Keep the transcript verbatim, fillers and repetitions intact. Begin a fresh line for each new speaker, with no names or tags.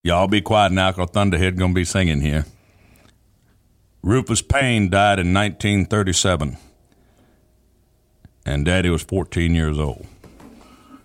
Y'all be quiet now, cause Thunderhead gonna be singing here. Rufus Payne died in nineteen thirty-seven, and Daddy was fourteen years old.